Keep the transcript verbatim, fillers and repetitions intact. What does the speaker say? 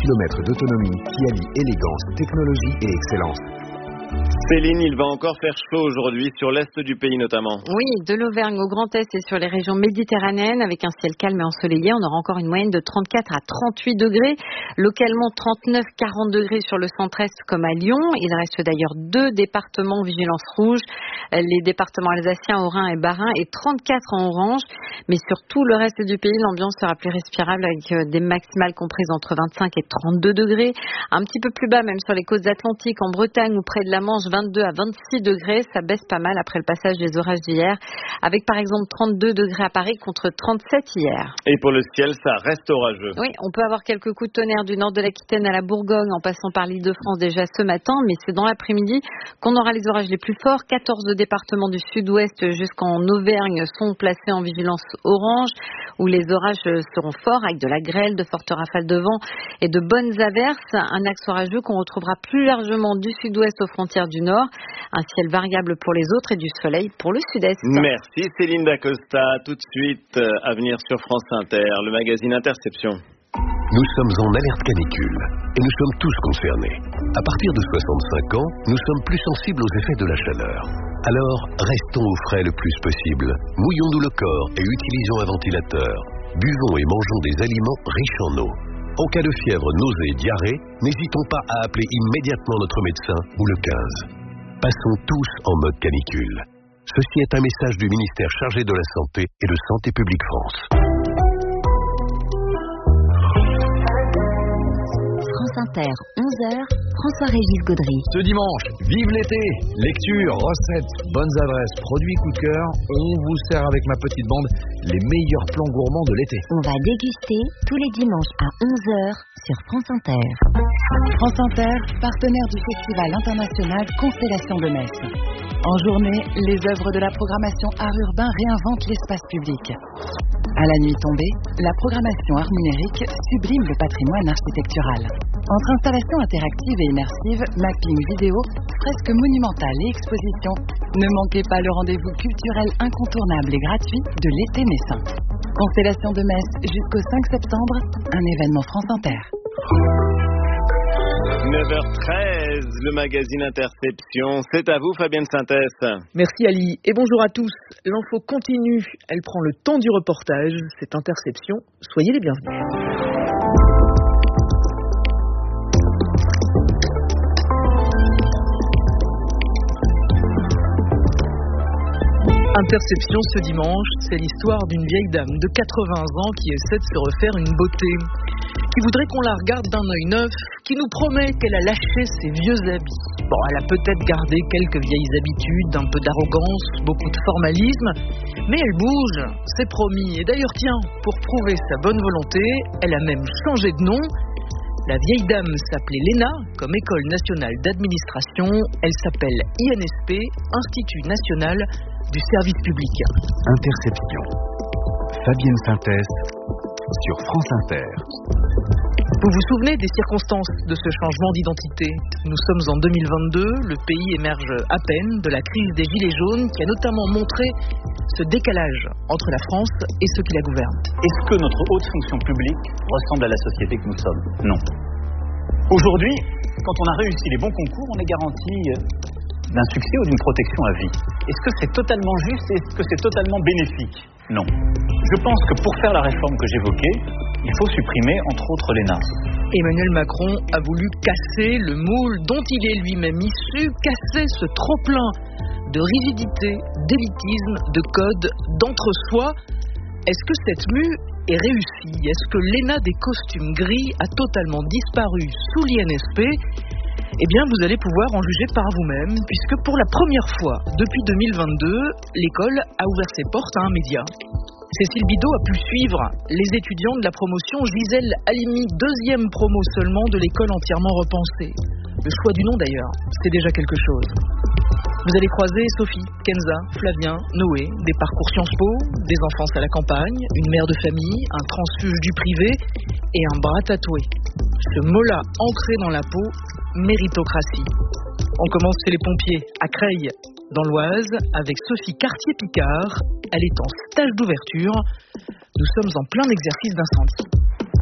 kilomètres d'autonomie qui allie élégance, technologie et excellence. Céline, il va encore faire chaud aujourd'hui sur l'est du pays notamment. Oui, de l'Auvergne au Grand Est et sur les régions méditerranéennes avec un ciel calme et ensoleillé. On aura encore une moyenne de trente-quatre à trente-huit degrés. Localement trente-neuf à quarante degrés sur le centre-est comme à Lyon. Il reste d'ailleurs deux départements en vigilance rouge. Les départements alsaciens, Haut-Rhin et Bas-Rhin et trente-quatre en orange. Mais sur tout le reste du pays, l'ambiance sera plus respirable avec des maximales comprises entre vingt-cinq et trente-deux degrés. Un petit peu plus bas même sur les côtes atlantiques, en Bretagne ou près de la Manche, vingt-deux à vingt-six degrés, ça baisse pas mal après le passage des orages d'hier, avec par exemple trente-deux degrés à Paris contre trente-sept hier. Et pour le ciel, ça reste orageux. Oui, on peut avoir quelques coups de tonnerre du nord de l'Aquitaine à la Bourgogne, en passant par l'Île-de-France déjà ce matin, mais c'est dans l'après-midi qu'on aura les orages les plus forts. quatorze départements du sud-ouest jusqu'en Auvergne sont placés en vigilance orange, où les orages seront forts avec de la grêle, de fortes rafales de vent et de bonnes averses. Un axe orageux qu'on retrouvera plus largement du sud-ouest aux frontières du nord. Un ciel variable pour les autres et du soleil pour le sud-est. Merci Céline Dacosta. Tout de suite, à venir sur France Inter, le magazine Interception. Nous sommes en alerte canicule et nous sommes tous concernés. À partir de soixante-cinq ans, nous sommes plus sensibles aux effets de la chaleur. Alors, restons au frais le plus possible. Mouillons-nous le corps et utilisons un ventilateur. Buvons et mangeons des aliments riches en eau. En cas de fièvre, nausée et diarrhée, n'hésitons pas à appeler immédiatement notre médecin ou le quinze. Passons tous en mode canicule. Ceci est un message du ministère chargé de la Santé et de Santé publique France. France Inter, onze heures, François-Régis Gaudry. Ce dimanche, vive l'été! Lecture, recettes, bonnes adresses, produits coup de cœur. On vous sert avec ma petite bande les meilleurs plans gourmands de l'été. On va déguster tous les dimanches à onze heures sur France Inter. France Inter, partenaire du Festival international Constellation de Metz. En journée, les œuvres de la programmation art urbain réinventent l'espace public. À la nuit tombée, la programmation art numérique sublime le patrimoine architectural. Entre installations interactives et immersives, mapping vidéo, fresques monumentales et expositions, ne manquez pas le rendez-vous culturel incontournable et gratuit de l'été messin. Constellation de Metz jusqu'au cinq septembre, un événement France Inter. neuf heures treize, le magazine Interception. C'est à vous, Fabienne Synthèse. Merci Ali et bonjour à tous. L'info continue, elle prend le temps du reportage. C'est Interception, soyez les bienvenus. Interception ce dimanche, c'est l'histoire d'une vieille dame de quatre-vingts ans qui essaie de se refaire une beauté, qui voudrait qu'on la regarde d'un œil neuf, qui nous promet qu'elle a lâché ses vieux habits. Bon, elle a peut-être gardé quelques vieilles habitudes, un peu d'arrogance, beaucoup de formalisme, mais elle bouge, c'est promis. Et d'ailleurs, tiens, pour prouver sa bonne volonté, elle a même changé de nom. La vieille dame s'appelait Léna, comme École nationale d'administration. Elle s'appelle I N S P, Institut national du service public. Interception. Fabienne Synthèse sur France Inter. Vous vous souvenez des circonstances de ce changement d'identité? Nous sommes en deux mille vingt-deux, le pays émerge à peine de la crise des Gilets jaunes qui a notamment montré ce décalage entre la France et ceux qui la gouvernent. Est-ce que notre haute fonction publique ressemble à la société que nous sommes? Non. Aujourd'hui, quand on a réussi les bons concours, on est garanti d'un succès ou d'une protection à vie. Est-ce que c'est totalement juste et est-ce que c'est totalement bénéfique? Non. Je pense que pour faire la réforme que j'évoquais, il faut supprimer, entre autres, l'E N A. Emmanuel Macron a voulu casser le moule dont il est lui-même issu, casser ce trop-plein de rigidité, d'élitisme, de code, d'entre-soi. Est-ce que cette mue est réussie? Est-ce que l'E N A des costumes gris a totalement disparu sous l'I N S P? Eh bien, vous allez pouvoir en juger par vous-même, puisque pour la première fois depuis deux mille vingt-deux, l'école a ouvert ses portes à un média. Cécile Bidot a pu suivre les étudiants de la promotion Gisèle Halimi, deuxième promo seulement de l'école entièrement repensée. Le choix du nom d'ailleurs, c'est déjà quelque chose. Vous allez croiser Sophie, Kenza, Flavien, Noé, des parcours Sciences Po, des enfances à la campagne, une mère de famille, un transfuge du privé et un bras tatoué. Ce mot-là ancré dans la peau, méritocratie. On commence chez les pompiers, à Creil, dans l'Oise, avec Sophie Cartier-Picard. Elle est en stage d'ouverture. Nous sommes en plein exercice d'incendie.